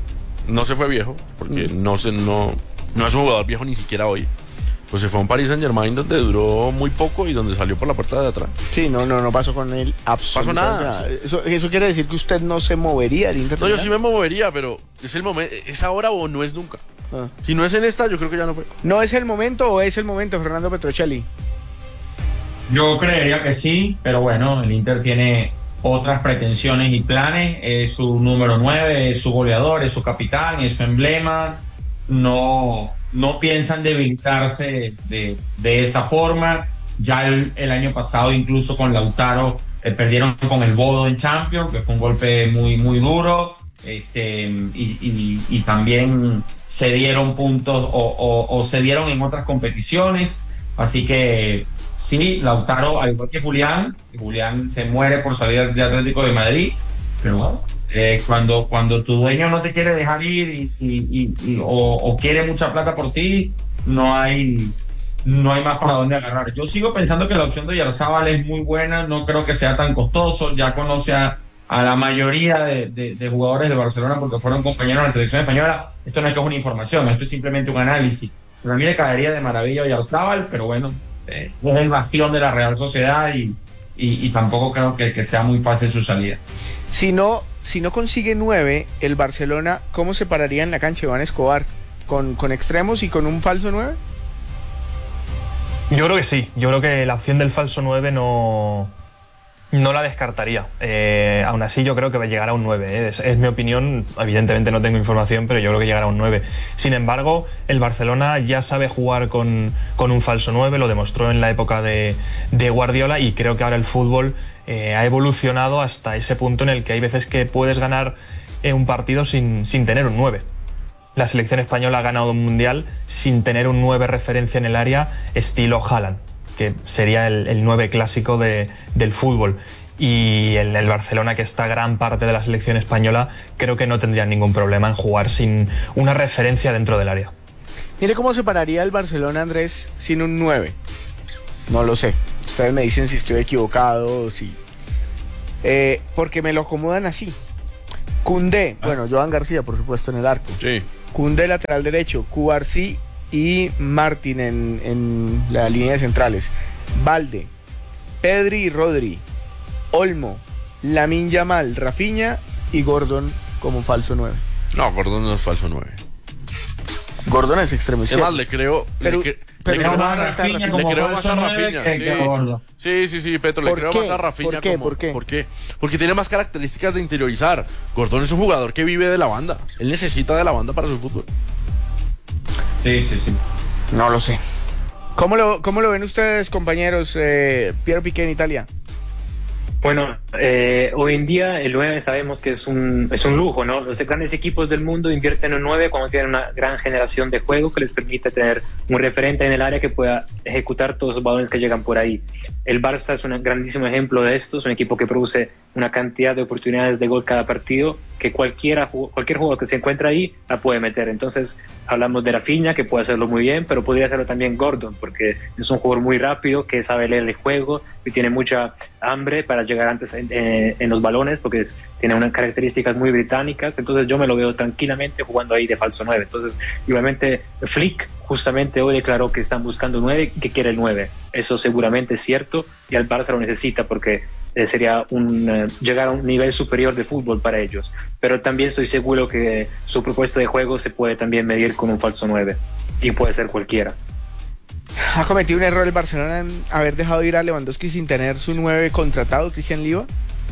no se fue viejo, porque mm. no, se, no, no es un jugador viejo ni siquiera hoy. Pues se fue a un Paris Saint-Germain donde duró muy poco y donde salió por la puerta de atrás. Sí, no, no, no pasó con él absolutamente pasó nada. nada. Eso, eso quiere decir que usted no se movería al Inter. No, yo sí me movería, pero es el momento, es ahora o no es nunca. Ah. Si no es en esta, yo creo que ya no fue. ¿No es el momento o es el momento, Fernando Petrocelli? Yo creería que sí, pero bueno, el Inter tiene otras pretensiones y planes. Es su número nueve, es su goleador, es su capitán, es su emblema. No, no piensan debilitarse de, de esa forma. Ya el, el año pasado, incluso con Lautaro, eh, perdieron con el Bodo en Champions, que fue un golpe muy, muy duro. Este, y, y, y también se dieron puntos o, o, o se dieron en otras competiciones. Así que sí, Lautaro, al igual que Julián, Julián se muere por salir de Atlético de Madrid, pero bueno, eh, cuando, cuando tu dueño no te quiere dejar ir y, y, y, y, o, o quiere mucha plata por ti, no hay, no hay más para dónde agarrar. Yo sigo pensando que la opción de Oyarzabal es muy buena, no creo que sea tan costoso, ya conoce a, a la mayoría de, de, de jugadores de Barcelona porque fueron compañeros de la selección española. Esto no es que es una información, esto es simplemente un análisis. Pero a mí le caería de maravilla a Oyarzabal, pero bueno, es el bastión de la Real Sociedad y, y, y tampoco creo que, que sea muy fácil su salida. Si no, si no consigue nueve, el Barcelona, ¿cómo se pararía en la cancha Iván Escobar? ¿Con, con extremos y con un falso nueve? Yo creo que sí, yo creo que la opción del falso nueve no, no la descartaría. Eh, aún así yo creo que va a llegar a un nueve, ¿eh? es, es mi opinión, evidentemente no tengo información, pero yo creo que llegará a un nueve. Sin embargo, el Barcelona ya sabe jugar con, con un falso nueve, lo demostró en la época de, de Guardiola, y creo que ahora el fútbol eh, ha evolucionado hasta ese punto en el que hay veces que puedes ganar eh, un partido sin, sin tener un nueve. La selección española ha ganado un mundial sin tener un nueve referencia en el área estilo Haaland, que sería el, el nueve clásico de, del fútbol. y el, el Barcelona, que está gran parte de la selección española, creo que no tendría ningún problema en jugar sin una referencia dentro del área. Mire cómo se pararía el Barcelona, Andrés, sin un nueve. No lo sé. Ustedes me dicen si estoy equivocado o si... Eh, porque me lo acomodan así. Koundé, ah. bueno, Joan García, por supuesto, en el arco. Sí. Koundé, lateral derecho. Cubarsí y Martín en, en la línea de centrales. Balde, Pedri y Rodri. Olmo, Lamine Yamal, Rafinha y Gordon como falso nueve. No, Gordon no es falso nueve. Gordon es extremo izquierdo. Además, le creo... Pero, le, que, pero le creo no más a Rafinha, Rafinha. como Le creo falso más a nueve Rafinha. que- Sí. que Gordon. sí, sí, sí, Petro, le ¿Por creo qué? más a Rafinha. ¿Por qué? como- ¿Por qué? ¿Por qué? Porque tiene más características de interiorizar. Gordon es un jugador que vive de la banda. Él necesita de la banda para su fútbol. Sí, sí, sí. No lo sé. ¿Cómo lo, cómo lo ven ustedes, compañeros? Eh, Piero Piqué en Italia. Bueno, eh, hoy en día el nueve sabemos que es un, es un lujo, ¿no? Los grandes equipos del mundo invierten en un nueve cuando tienen una gran generación de juego que les permite tener un referente en el área que pueda ejecutar todos los balones que llegan por ahí. El Barça es un grandísimo ejemplo de esto, es un equipo que produce una cantidad de oportunidades de gol cada partido que cualquiera, cualquier jugador que se encuentra ahí la puede meter. Entonces hablamos de Rafinha, que puede hacerlo muy bien, pero podría hacerlo también Gordon, porque es un jugador muy rápido, que sabe leer el juego y tiene mucha hambre para llegar antes en, en, en los balones, porque es, tiene unas características muy británicas. Entonces yo me lo veo tranquilamente jugando ahí de falso nueve. Entonces, igualmente Flick justamente hoy declaró que están buscando nueve y que quiere el nueve. Eso seguramente es cierto y al Barça lo necesita porque eh, sería un, eh, llegar a un nivel superior de fútbol para ellos. Pero también estoy seguro que su propuesta de juego se puede también medir con un falso nueve y puede ser cualquiera. ¿Ha cometido un error el Barcelona en haber dejado ir a Lewandowski sin tener su nueve contratado, Cristian Liva?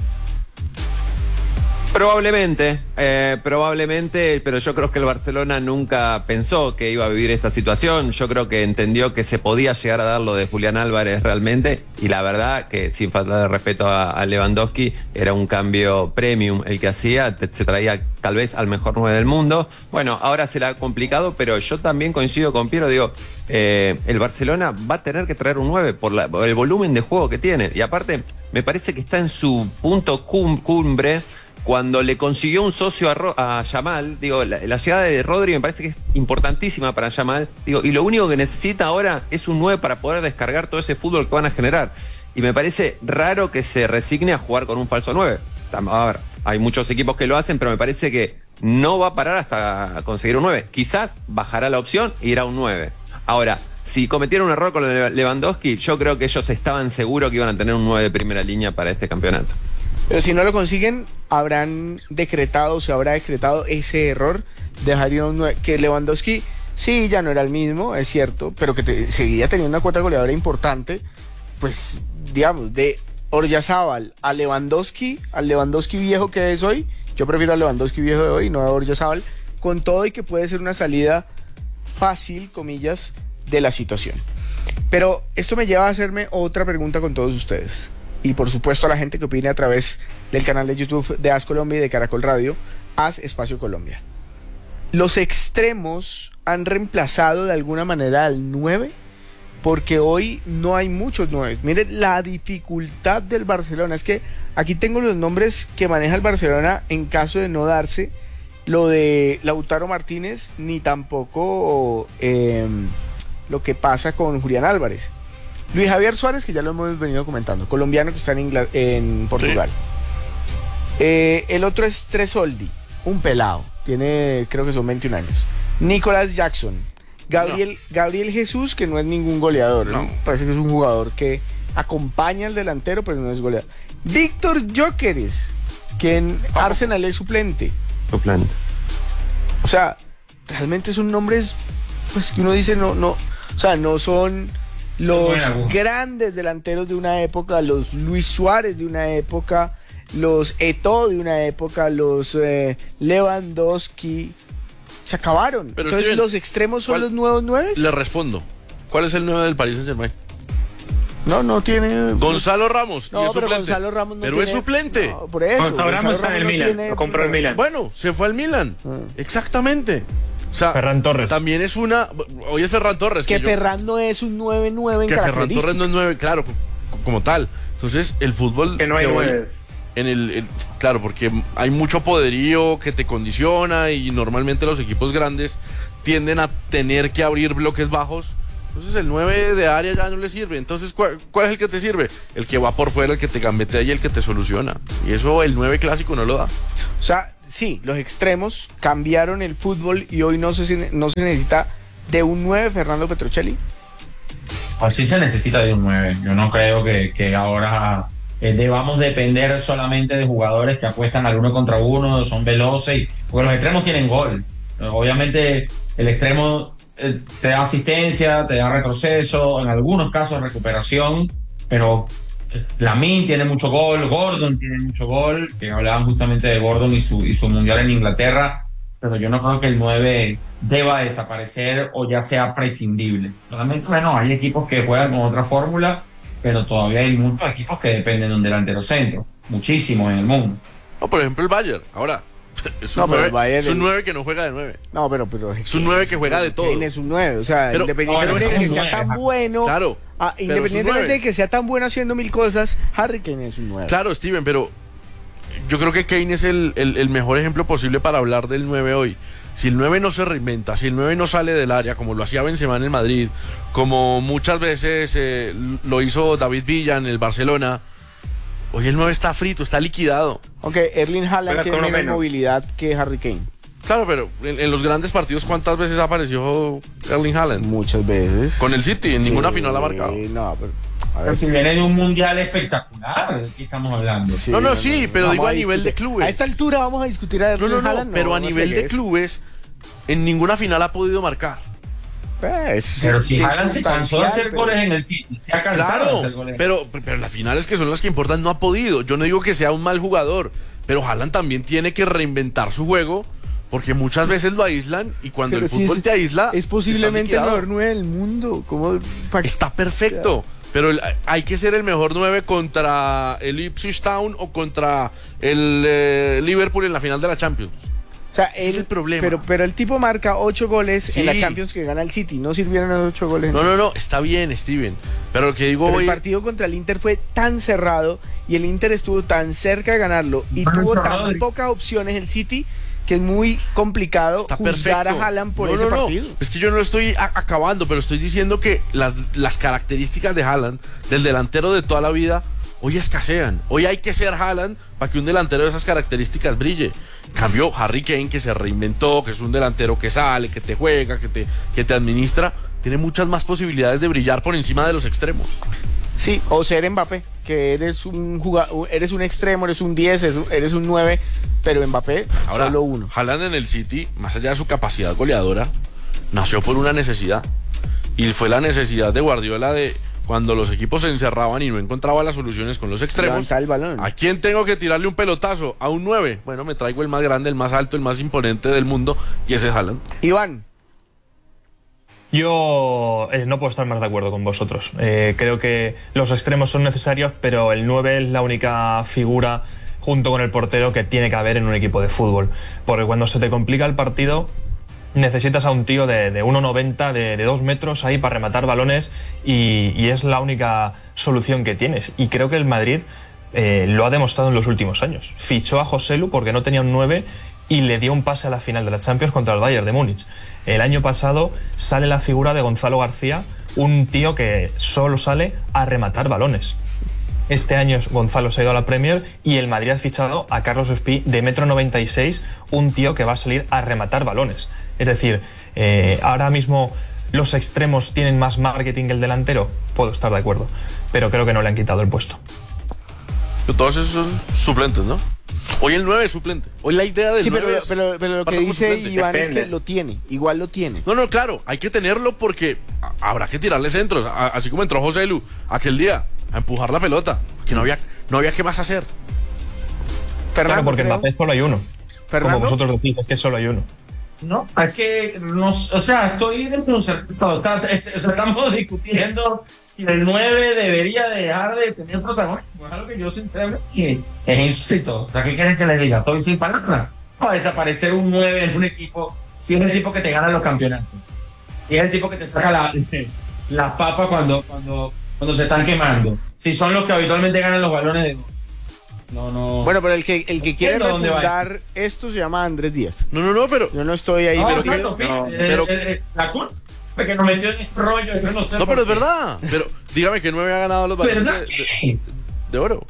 Probablemente, eh, probablemente, pero yo creo que el Barcelona nunca pensó que iba a vivir esta situación. Yo creo que entendió que se podía llegar a dar lo de Julián Álvarez realmente, y la verdad que, sin falta de respeto a, a Lewandowski, era un cambio premium el que hacía, te- se traía tal vez al mejor nueve del mundo. Bueno, ahora será complicado, pero yo también coincido con Piero, digo, eh, el Barcelona va a tener que traer un nueve por, la, por el volumen de juego que tiene, y aparte me parece que está en su punto cum- cumbre cuando le consiguió un socio a, Ro- a Yamal. Digo, la, la llegada de Rodri me parece que es importantísima para Yamal, digo, y lo único que necesita ahora es un nueve para poder descargar todo ese fútbol que van a generar, y me parece raro que se resigne a jugar con un falso nueve. Tam- A ver, hay muchos equipos que lo hacen, pero me parece que no va a parar hasta conseguir un nueve. Quizás bajará la opción e irá a un nueve. Ahora, si cometieron un error con Le- Lewandowski, yo creo que ellos estaban seguros que iban a tener un nueve de primera línea para este campeonato. Pero si no lo consiguen, habrán decretado, se habrá decretado ese error, dejaría un nueve, que Lewandowski sí ya no era el mismo, es cierto, pero que te, seguía teniendo una cuota goleadora importante, pues digamos, de Oryazábal a Lewandowski, al Lewandowski viejo que es hoy, yo prefiero al Lewandowski viejo de hoy, no a Oryazábal, con todo y que puede ser una salida fácil, comillas, de la situación. Pero esto me lleva a hacerme otra pregunta con todos ustedes. Y por supuesto a la gente que opine a través del canal de YouTube de As Colombia y de Caracol Radio, As Espacio Colombia. ¿Los extremos han reemplazado de alguna manera al nueve? Porque hoy no hay muchos nueve. Miren la dificultad del Barcelona. Es que aquí tengo los nombres que maneja el Barcelona en caso de no darse lo de Lautaro Martínez, ni tampoco eh, lo que pasa con Julián Álvarez. Luis Javier Suárez, que ya lo hemos venido comentando, colombiano que está en, Ingl- en Portugal. Sí. Eh, el otro es Tresoldi, un pelado, tiene, creo que son veintiún años. Nicolás Jackson, Gabriel, no. Gabriel Jesús, que no es ningún goleador, no. ¿no? Parece que es un jugador que acompaña al delantero, pero no es goleador. Víctor Gyökeres, que en oh. Arsenal es suplente. Suplente. O sea, realmente son nombres, pues que uno dice, no, no, o sea, no son los grandes delanteros de una época, los Luis Suárez de una época, los Eto'o de una época, los eh, Lewandowski, se acabaron. Pero entonces, Steven, los extremos son los nuevos nueve. Le respondo. ¿Cuál es el nueve del Paris Saint-Germain? No, no tiene. Gonzalo Ramos. No, y es pero suplente. Gonzalo Ramos no pero tiene. es suplente. No, por eso. Gonzalo Ramos está en el no Milan. Tiene... Lo compró el Milan. Bueno, se fue al Milan. Ah. Exactamente. O sea, Ferran Torres. También es una. Hoy es Ferran Torres. Que, que Ferran yo, no es un nueve nueve en Que Ferran Torres no es nueve, claro. como tal. Entonces, el fútbol Que no hay de hoy, nueves. en el, el- claro, porque hay mucho poderío que te condiciona y normalmente los equipos grandes tienden a tener que abrir bloques bajos. Entonces el nueve de área ya no le sirve. Entonces, ¿cuál, cuál es el que te sirve? El que va por fuera, el que te gambetea y el que te soluciona. Y eso el nueve clásico no lo da. O sea, sí, los extremos cambiaron el fútbol y hoy no se, no se necesita de un nueve, Fernando Petrocelli. Así se necesita de un nueve. Yo no creo que, que ahora eh, debamos depender solamente de jugadores que apuestan al uno contra uno, son veloces, y, porque los extremos tienen gol. Obviamente el extremo eh, te da asistencia, te da retroceso, en algunos casos recuperación, pero eh, Lamine tiene mucho gol, Gordon tiene mucho gol, que hablaban justamente de Gordon y su, y su mundial en Inglaterra, pero yo no creo que el nueve deba desaparecer o ya sea prescindible. Realmente, bueno, hay equipos que juegan con otra fórmula, pero todavía hay muchos equipos que dependen de un delantero centro, muchísimos en el mundo. No, por ejemplo, el Bayern. Ahora, es un, No, pero nueve, el Bayern- es un nueve que no juega de nueve. No, pero, pero Es un nueve que juega de todo. Kane es un nueve, o sea, Pero- independientemente no, de que es un sea nueve, tan ajá. bueno, Claro, ah, pero es un independientemente nueve. de que sea tan bueno haciendo mil cosas, Harry Kane es un nueve. Claro, Steven, pero yo creo que Kane es el, el- el mejor ejemplo posible para hablar del nueve hoy. Si el nueve no se reinventa, si el nueve no sale del área, como lo hacía Benzema en el Madrid, como muchas veces eh, lo hizo David Villa en el Barcelona, hoy el nueve está frito, está liquidado. Aunque Erling Haaland Juega tiene con uno menos menos. movilidad que Harry Kane. Claro, pero en, en los grandes partidos, ¿cuántas veces apareció Erling Haaland? Muchas veces. Con el City, en Sí, ninguna final ha marcado. No, pero, a Pero ver. si viene de un mundial espectacular, ¿de qué estamos hablando? Sí, no, no, sí, pero vamos digo a, a nivel de discutir. clubes. A esta altura vamos a discutir a No, Erling no, no, Haaland. pero a no nivel de fregues. clubes, en ninguna final ha podido marcar. Pues, Pero si sí, Haaland se cansó de hacer circunstancial, goles en el City, se ha cansado de Claro, hacer goles. pero, pero las finales que son las que importan no ha podido. Yo no digo que sea un mal jugador, pero Haaland también tiene que reinventar su juego porque muchas veces lo aíslan y cuando Pero el si fútbol es- te aísla Es posiblemente el estás liquidado. mejor nueve del mundo. ¿Cómo? pa- Está perfecto. Pero el- hay que ser el mejor nueve contra el Ipswich Town o contra el eh, Liverpool en la final de la Champions. O sea, Ese es él- el problema. Pero, pero el tipo marca ocho goles Sí. en la Champions que gana el City. No sirvieron los ocho goles. No, no, no, está bien, Steven. Pero lo que digo Pero hoy el es- partido contra el Inter fue tan cerrado y el Inter estuvo tan cerca de ganarlo y Tan tuvo cerrado tan de- pocas opciones el City que es muy complicado Está juzgar perfecto. a Haaland por No, ese no, no. partido. Es que yo no lo estoy a- acabando, pero estoy diciendo que las, las características de Haaland, del delantero de toda la vida, hoy escasean. Hoy hay que ser Haaland para que un delantero de esas características brille. En cambio, Harry Kane, que se reinventó, que es un delantero que sale, que te juega, que te, que te administra, tiene muchas más posibilidades de brillar por encima de los extremos. Sí, o ser Mbappé, que eres un jugador, eres un extremo, eres un diez, eres un- eres un nueve, pero Mbappé Ahora, solo uno. Haaland en el City, más allá de su capacidad goleadora, nació por una necesidad. Y fue la necesidad de Guardiola de cuando los equipos se encerraban y no encontraban las soluciones con los extremos. Levantar el balón. ¿A quién tengo que tirarle un pelotazo? A un nueve. Bueno, me traigo el más grande, el más alto, el más imponente del mundo y ese es Haaland. Iván. Yo eh, no puedo estar más de acuerdo con vosotros. Eh, creo que los extremos son necesarios, pero el nueve es la única figura junto con el portero que tiene que haber en un equipo de fútbol. Porque cuando se te complica el partido, necesitas a un tío de, de uno noventa, de, de dos metros ahí para rematar balones y, y es la única solución que tienes. Y creo que el Madrid eh, lo ha demostrado en los últimos años. Fichó a Joselu porque no tenía un nueve y le dio un pase a la final de la Champions contra el Bayern de Múnich. El año pasado sale la figura de Gonzalo García, un tío que solo sale a rematar balones. Este año Gonzalo se ha ido a la Premier y el Madrid ha fichado a Carlos Espí de metro noventa y seis, un tío que va a salir a rematar balones. Es decir, eh, ahora mismo los extremos tienen más marketing que el delantero, puedo estar de acuerdo, pero creo que no le han quitado el puesto. Pero todos esos son suplentes, ¿no? Hoy el nueve es suplente. Hoy la idea del Sí, pero, nueve es pero, pero lo que partir como dice suplente. Iván es Depende. que lo tiene, igual lo tiene. No, no, claro, hay que tenerlo porque a- habrá que tirarle centros, a- así como entró José Lu aquel día, a empujar la pelota, que no había, no había qué más hacer. Claro, porque en Mbappé solo hay uno. Fernando. Como vosotros decís, es que solo hay uno. No, es que, no, o sea, estoy desconcertado. Está- este, o sea, estamos discutiendo si el nueve debería dejar de tener protagonismo. Es algo que yo sinceramente es insólito. O sea, ¿qué quieren que les diga? Estoy sin palabras. Va a desaparecer un nueve en un equipo si es el tipo que te gana los campeonatos. Si es el tipo que te saca la, la papa cuando, cuando cuando se están quemando. Si son los que habitualmente ganan los balones de oro. No, no. Bueno, pero el que el que quiere dónde va. refundar esto se llama Andrés Díaz. No, no, no, pero yo no estoy ahí. No, pero claro, que- no, no, eh, pero- eh, eh, la culpa que nos metió en este rollo. Yo no, sé No, por pero es qué. verdad. Pero dígame que no había ganado los balones ¿Verdad de, que? de- de oro.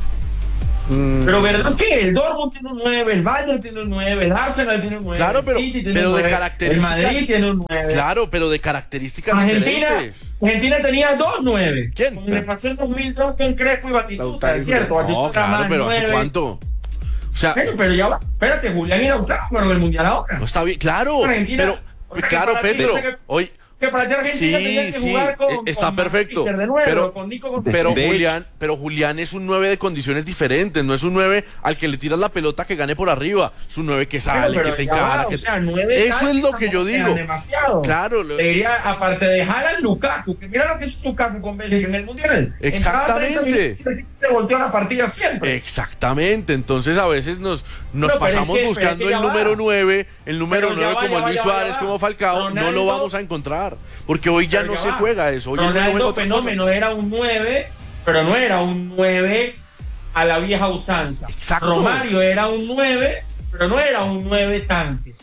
Pero ¿verdad que el Dortmund tiene un nueve, el Bayern tiene un nueve, el Arsenal tiene un nueve, Claro, pero, el City tiene pero un de nueve, características. el Madrid tiene un nueve. Claro, pero de características Argentina, diferentes. Argentina tenía dos nueve. ¿Quién? Cuando le pasó en dos mil dos con Crespo y Batistuta, Lautaro. es cierto. Batistuta No, era claro, más pero ¿hace nueve. cuánto? O sea, Pero, pero ya va, espérate, Julián y Lautaro fueron el mundial ahora. no está bien. Claro, Argentina, pero, o sea, que claro, para ti, Pedro. o sea, que- Hoy, Que para ti Argentina sí, tenía que sí, jugar con, eh, está con perfecto. Manchester de nuevo, Pero, con Nico González. pero De Julián, pero Julián es un nueve de condiciones diferentes. No es un nueve al que le tiras la pelota que gane por arriba. Es un nueve que sale, Pero que te ya va, encara. o que- sea, nueve Eso es lo tácticas que yo no sean digo. demasiado. Claro, lo- Te diría, aparte de Haaland, Lukaku, que mira lo que hizo Lukaku con Bélgica en el Mundial. En cada treinta Exactamente. minutos te volteó la partida siempre. Exactamente, entonces a veces nos, nos No, pero pasamos es que- buscando pero es que el ya número va. nueve, el número Pero ya nueve va, como ya va, Luis ya va, Suárez, ya va. como Falcao, no Ronaldo- lo vamos a encontrar, porque hoy ya Pero no se va. juega eso. Hoy el nueve juega Ronaldo otra Fenómeno cosa. era un nueve, pero no era un nueve a la vieja usanza. Exacto. Romario era un nueve, pero no era un nueve tanque.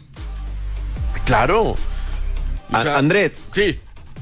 Claro. O A- sea, Andrés. Sí.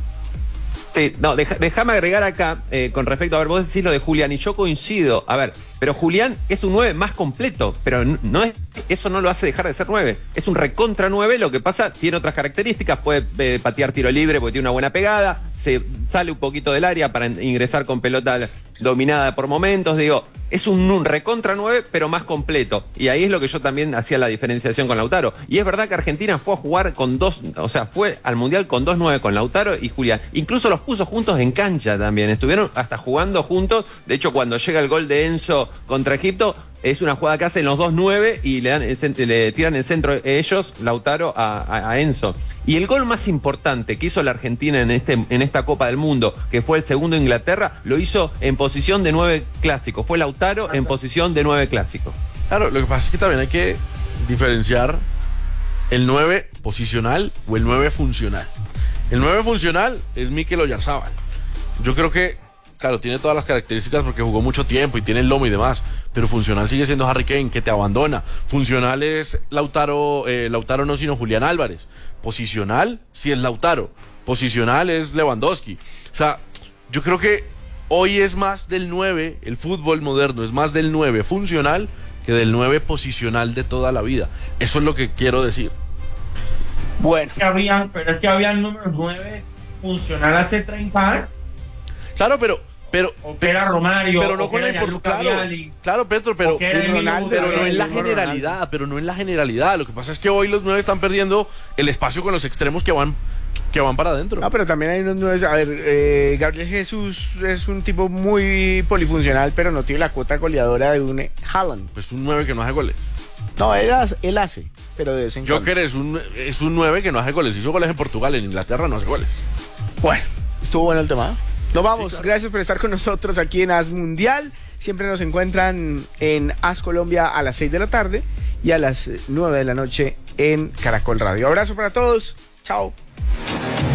Sí, no, deja- déjame agregar acá, eh, con respecto a ver, vos decís lo de Julián, y yo coincido. A ver, pero Julián es un nueve más completo, pero n- no es, eso no lo hace dejar de ser nueve. Es un recontra nueve, lo que pasa, tiene otras características, puede eh, patear tiro libre porque tiene una buena pegada, se sale un poquito del área para in- ingresar con pelota dominada por momentos, digo, es un, un recontra nueve, pero más completo. Y ahí es lo que yo también hacía la diferenciación con Lautaro. Y es verdad que Argentina fue a jugar con dos, o sea, fue al Mundial con dos nueve, con Lautaro y Julián. Incluso los puso juntos en cancha también. Estuvieron hasta jugando juntos. De hecho, cuando llega el gol de Enzo contra Egipto, es una jugada que hacen los dos nueve y le, dan el cent- le tiran el centro ellos, Lautaro, a, a- a Enzo. Y el gol más importante que hizo la Argentina en, este, en esta Copa del Mundo, que fue el segundo de Inglaterra, lo hizo en posición de nueve clásico. Fue Lautaro en posición de nueve clásico. Claro, lo que pasa es que también hay que diferenciar el nueve posicional o el nueve funcional. El nueve funcional es Mikel Oyarzabal. Yo creo que, claro, tiene todas las características porque jugó mucho tiempo y tiene el lomo y demás, pero funcional sigue siendo Harry Kane, que te abandona. Funcional es Lautaro, eh, Lautaro no, sino Julián Álvarez. Posicional sí es Lautaro. Posicional es Lewandowski. O sea, yo creo que hoy es más del nueve, el fútbol moderno es más del nueve funcional que del nueve posicional de toda la vida. Eso es lo que quiero decir. Bueno. Que habían, pero es que habían números nueve funcional hace treinta años. Claro, pero pero O que era Romario, pero no o que con la era importancia. Gianluca Claro, Vialli. claro, Petro, pero, O que era pero, Emilio Ronaldo, pero no Butragueño, en la mismo generalidad, pero no en la generalidad. Lo que pasa es que hoy los nueve están perdiendo el espacio con los extremos que van que van para adentro. No, pero también hay unos nueve. A ver, eh, Gabriel Jesús es un tipo muy polifuncional, pero no tiene la cuota goleadora de un Haaland. Pues un nueve que no hace goles. No, él hace, él hace, pero de vez en cuando. Joker es un es un nueve que no hace goles. Hizo goles en Portugal, en Inglaterra no hace goles. Bueno, estuvo bueno el tema. Nos vamos. Sí, claro. Gracias por estar con nosotros aquí en As Mundial. Siempre nos encuentran en As Colombia a las seis de la tarde y a las nueve de la noche en Caracol Radio. Abrazo para todos. Chao.